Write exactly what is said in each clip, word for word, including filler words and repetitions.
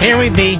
Here we be.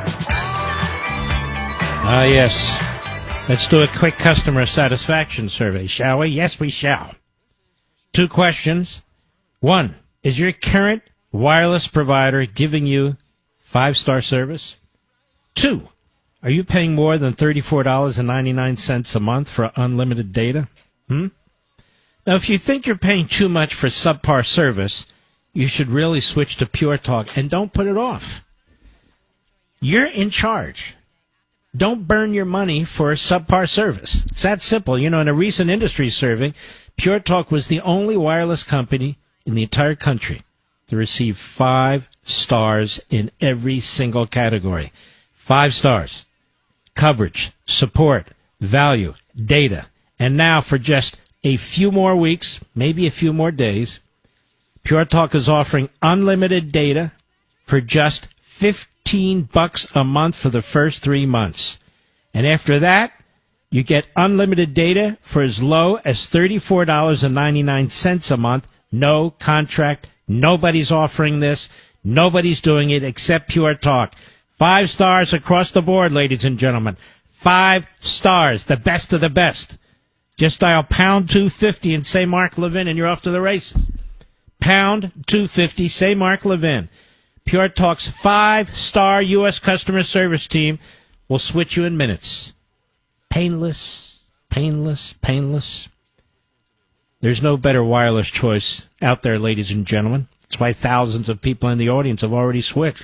Ah, yes. Let's do a quick customer satisfaction survey, shall we? Yes, we shall. Two questions. One, is your current wireless provider giving you five-star service? Two, are you paying more than thirty-four dollars and ninety-nine cents a month for unlimited data? Hmm? Now, if you think you're paying too much for subpar service, you should really switch to Pure Talk and don't put it off. You're in charge. Don't burn your money for subpar service. It's that simple. You know, in a recent industry survey, Pure Talk was the only wireless company in the entire country to receive five stars in every single category. Five stars. Coverage, support, value, data. And now for just a few more weeks, maybe a few more days, Pure Talk is offering unlimited data for just fifteen bucks a month for the first three months. And after that, you get unlimited data for as low as thirty-four dollars and ninety-nine cents a month. No contract. Nobody's offering this. Nobody's doing it except Pure Talk. Five stars across the board, ladies and gentlemen. Five stars. The best of the best. Just dial pound two fifty and say Mark Levin and you're off to the races. Pound two fifty, say Mark Levin. Pure Talk's five-star U S customer service team will switch you in minutes. Painless, painless, painless. There's no better wireless choice out there, ladies and gentlemen. That's why thousands of people in the audience have already switched.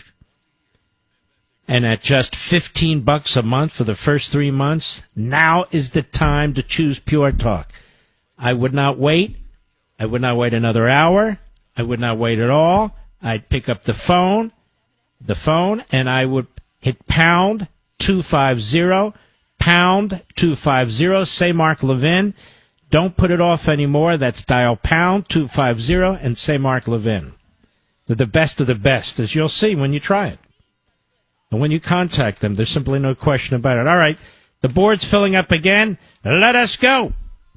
And at just fifteen bucks a month for the first three months, now is the time to choose Pure Talk. I would not wait. I would not wait another hour. I would not wait at all. I'd pick up the phone, the phone, and I would hit pound two fifty, pound two fifty, say Mark Levin. Don't put it off anymore. That's dial pound two fifty and say Mark Levin. They're the best of the best, as you'll see when you try it. And when you contact them, there's simply no question about it. All right, the board's filling up again. Let us go.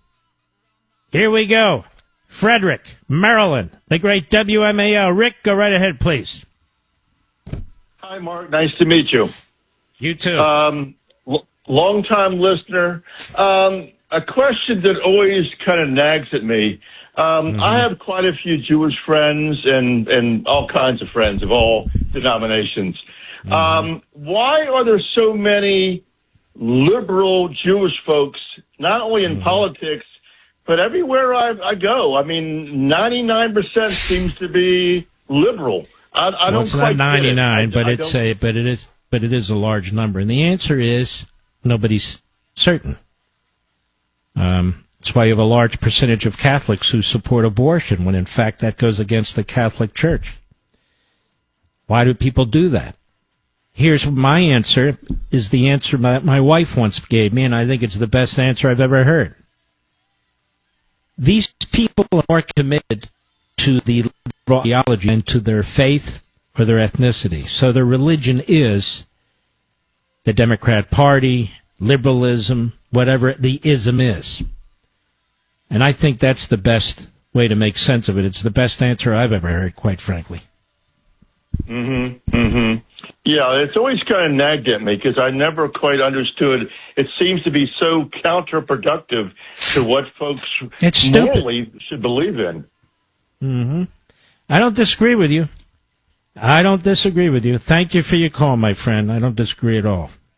Here we go. Frederick, Maryland, the great W M A L. Rick, go right ahead, please. Hi, Mark. Nice to meet you. You too. Um, l- long-time listener. Um, a question that always kind of nags at me. Um, mm-hmm. I have quite a few Jewish friends and, and all kinds of friends of all denominations. Mm-hmm. Um, why are there so many liberal Jewish folks, not only in mm-hmm. politics, but everywhere I, I go? I mean, ninety-nine percent seems to be liberal. I, I well, don't it's quite not ninety-nine, it. but I, it's I a, but it is, but it is a large number. And the answer is nobody's certain. Um, that's why you have a large percentage of Catholics who support abortion, when in fact that goes against the Catholic Church. Why do people do that? Here's my answer, is the answer my, my wife once gave me, and I think it's the best answer I've ever heard. These people are more committed to the liberal ideology than to their faith or their ethnicity. So their religion is the Democrat Party, liberalism, whatever the ism is. And I think that's the best way to make sense of it. It's the best answer I've ever heard, quite frankly. Mm-hmm. Mm-hmm. Yeah, it's always kind of nagged at me because I never quite understood. It seems to be so counterproductive to what folks it's morally should believe in. Mm-hmm. I don't disagree with you. I don't disagree with you. Thank you for your call, my friend. I don't disagree at all.